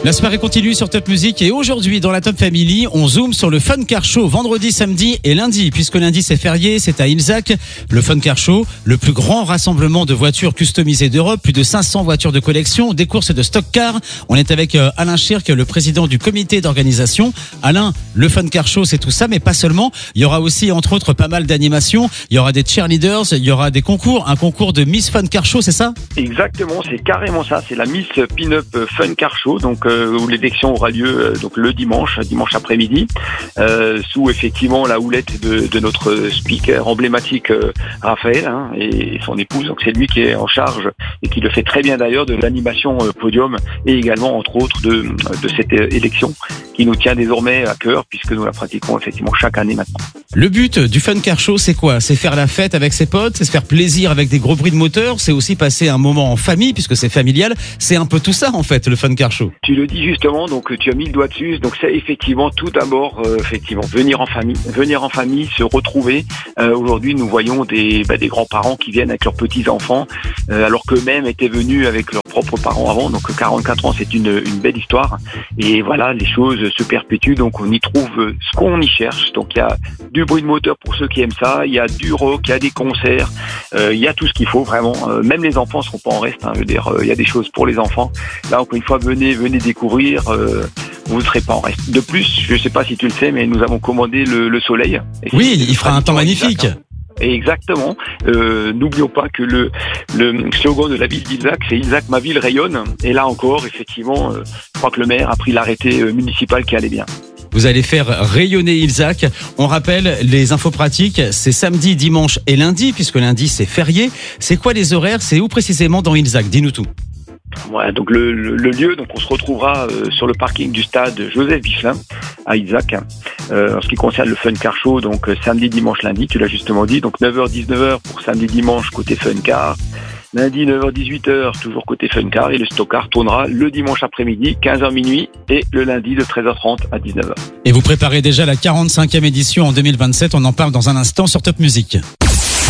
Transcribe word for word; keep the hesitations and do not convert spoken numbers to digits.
La soirée continue sur Top Music et aujourd'hui dans la Top Family, on zoome sur le Fun Car Show vendredi, samedi et lundi. Puisque lundi c'est férié, c'est à Ilzac. Le Fun Car Show, le plus grand rassemblement de voitures customisées d'Europe, plus de cinq cents voitures de collection, des courses de stock car. On est avec Alain Schirk, le président du comité d'organisation. Alain, le Fun Car Show c'est tout ça, mais pas seulement. Il y aura aussi entre autres pas mal d'animations. Il y aura des cheerleaders, il y aura des concours, un concours de Miss Fun Car Show, c'est ça? Exactement, c'est carrément ça. C'est la Miss Pin-Up Fun Car Show, donc euh, où l'élection aura lieu euh, donc le dimanche, dimanche après-midi, euh, sous effectivement la houlette de, de notre speaker emblématique euh, Raphaël hein, et son épouse. Donc c'est lui qui est en charge et qui le fait très bien d'ailleurs de l'animation euh, podium et également entre autres de, de cette euh, élection qui nous tient désormais à cœur puisque nous la pratiquons effectivement chaque année maintenant. Le but du Fun Car Show, c'est quoi? C'est faire la fête avec ses potes, c'est se faire plaisir avec des gros bruits de moteur, c'est aussi passer un moment en famille puisque c'est familial. C'est un peu tout ça en fait, le Fun Car Show. Tu le dis justement, donc tu as mis le doigt dessus. Donc c'est effectivement tout d'abord, euh, effectivement, venir en famille, venir en famille, se retrouver. Euh, aujourd'hui, nous voyons des, bah, des grands-parents qui viennent avec leurs petits-enfants, euh, alors qu'eux-mêmes étaient venus avec leurs propres parents avant. Donc quarante-quatre ans, c'est une, une belle histoire. Et voilà, les choses se perpétuent. Donc on y trouve ce qu'on y cherche. Donc il y a du bruit de moteur pour ceux qui aiment ça. Il y a du rock, il y a des concerts. Euh, il y a tout ce qu'il faut vraiment. Euh, même les enfants seront pas en reste. Hein, je veux dire, euh, il y a des choses pour les enfants. Là, encore une fois, venez, venez découvrir. Euh, vous ne serez pas en reste. De plus, je ne sais pas si tu le sais, mais nous avons commandé le, le soleil. Oui, il fera un temps magnifique. Ilzac, hein. Exactement. Euh, n'oublions pas que le, le slogan de la ville d'Ilzac, c'est Ilzac, ma ville rayonne. Et là encore, effectivement, euh, je crois que le maire a pris l'arrêté euh, municipal qui allait bien. Vous allez faire rayonner Ilzac. On rappelle les infos pratiques, c'est samedi, dimanche et lundi, puisque lundi c'est férié. C'est quoi les horaires? C'est où précisément dans Ilzac? Dis-nous tout. Voilà, donc le, le, le lieu, donc on se retrouvera euh, sur le parking du stade Joseph Bichelin à Ilzac. Euh, en ce qui concerne le Fun Car Show, donc euh, samedi, dimanche, lundi, tu l'as justement dit, donc neuf heures dix-neuf heures pour samedi, dimanche côté Fun Car. Lundi neuf heures dix-huit heures toujours côté Fun Car et le Stock Car tournera le dimanche après-midi quinze heures minuit et le lundi de treize heures trente à dix-neuf heures. Et vous préparez déjà la quarante-cinquième édition en deux mille vingt-sept, on en parle dans un instant sur Top Music.